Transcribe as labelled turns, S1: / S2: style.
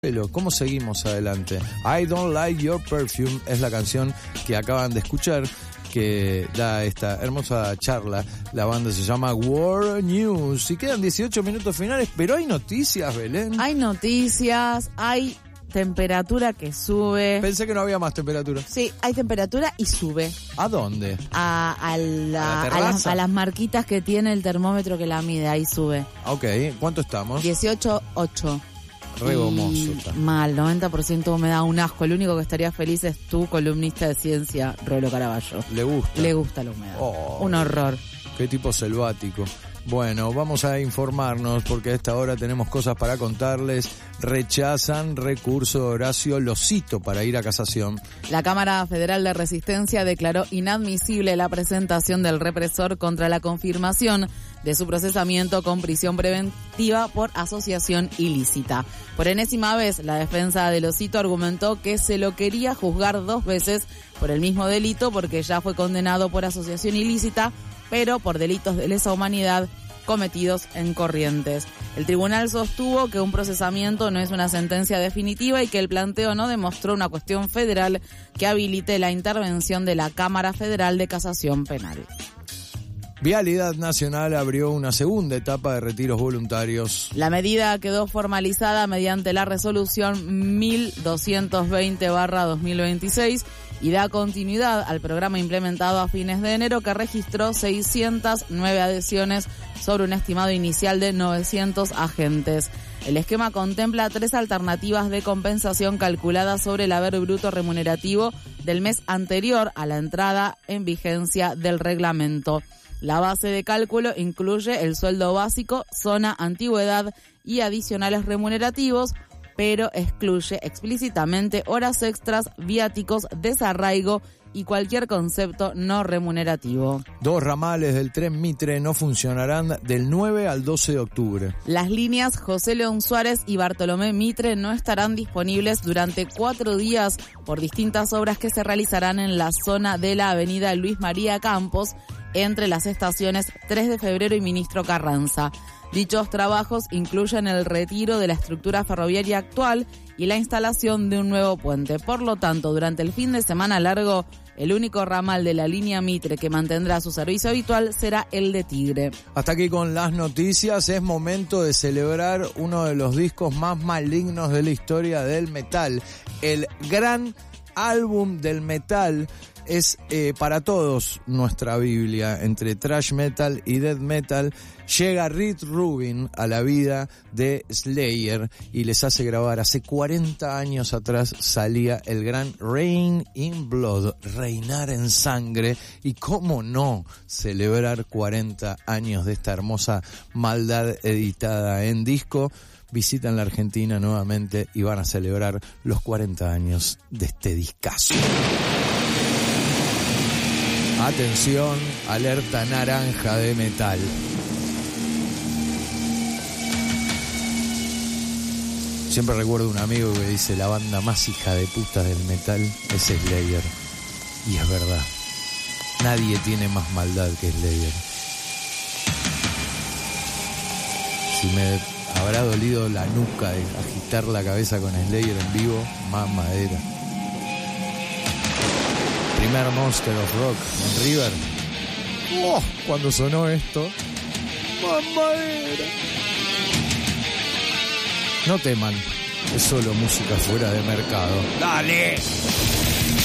S1: ¿Cómo seguimos adelante? I Don't Like Your Perfume es la canción que acaban de escuchar, que da esta hermosa charla. La banda se llama War News y quedan 18 minutos finales, pero hay noticias, Belén.
S2: Hay noticias, hay temperatura que sube.
S1: Pensé que no había más temperatura.
S2: Sí, hay temperatura y sube.
S1: ¿A dónde?
S2: A las marquitas que tiene el termómetro que la mide, ahí sube.
S1: Ok, ¿cuánto estamos?
S2: 18,8.
S1: Re gomoso.
S2: Mal, 90% humedad, un asco. El único que estaría feliz es tu columnista de ciencia, Rolo Caraballo.
S1: ¿Le gusta?
S2: Le gusta la humedad.
S1: Oh,
S2: un horror.
S1: Qué tipo selvático. Bueno, vamos a informarnos porque a esta hora tenemos cosas para contarles. Rechazan recurso de Horacio Losito para ir a casación.
S2: La Cámara Federal de Resistencia declaró inadmisible la presentación del represor contra la confirmación de su procesamiento con prisión preventiva por asociación ilícita. Por enésima vez, la defensa de Losito argumentó que se lo quería juzgar 2 veces por el mismo delito porque ya fue condenado por asociación ilícita, pero por delitos de lesa humanidad cometidos en Corrientes. El tribunal sostuvo que un procesamiento no es una sentencia definitiva y que el planteo no demostró una cuestión federal que habilite la intervención de la Cámara Federal de Casación Penal.
S1: Vialidad Nacional abrió una segunda etapa de retiros voluntarios.
S2: La medida quedó formalizada mediante la resolución 1220/2026 y da continuidad al programa implementado a fines de enero que registró 609 adhesiones sobre un estimado inicial de 900 agentes. El esquema contempla 3 alternativas de compensación calculadas sobre el haber bruto remunerativo del mes anterior a la entrada en vigencia del reglamento. La base de cálculo incluye el sueldo básico, zona antigüedad y adicionales remunerativos, pero excluye explícitamente horas extras, viáticos, desarraigo y cualquier concepto no remunerativo.
S1: 2 ramales del tren Mitre no funcionarán del 9 al 12 de octubre.
S2: Las líneas José León Suárez y Bartolomé Mitre no estarán disponibles durante 4 días por distintas obras que se realizarán en la zona de la avenida Luis María Campos, entre las estaciones 3 de febrero y Ministro Carranza. Dichos trabajos incluyen el retiro de la estructura ferroviaria actual y la instalación de un nuevo puente. Por lo tanto, durante el fin de semana largo, el único ramal de la línea Mitre que mantendrá su servicio habitual será el de Tigre.
S1: Hasta aquí con las noticias. Es momento de celebrar uno de los discos más malignos de la historia del metal. El gran álbum del metal. Es para todos nuestra Biblia, entre thrash metal y death metal. Llega Rick Rubin a la vida de Slayer y les hace grabar. Hace 40 años atrás salía el gran Reign in Blood, reinar en sangre. Y cómo no celebrar 40 años de esta hermosa maldad editada en disco. Visitan la Argentina nuevamente y van a celebrar los 40 años de este discazo. Atención, alerta naranja de metal. Siempre recuerdo un amigo que dice: la banda más hija de puta del metal es Slayer. Y es verdad, nadie tiene más maldad que Slayer. Si me habrá dolido la nuca de agitar la cabeza con Slayer en vivo, más madera. Primer Monster of Rock en River. ¡Oh! Cuando sonó esto, ¡más madera! No teman, es solo música fuera de mercado. ¡Dale!